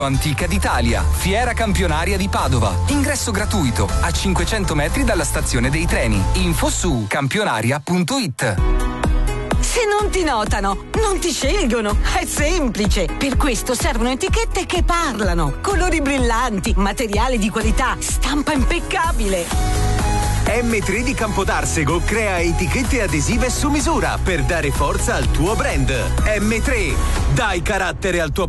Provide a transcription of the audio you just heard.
Antica d'Italia, Fiera Campionaria di Padova. Ingresso gratuito a 500 metri dalla stazione dei treni. Info su campionaria.it. Se non ti notano, non ti scelgono. È semplice. Per questo servono etichette che parlano. Colori brillanti, materiale di qualità, stampa impeccabile. M3 di Campodarsego crea etichette adesive su misura per dare forza al tuo brand. M3, dai carattere al tuo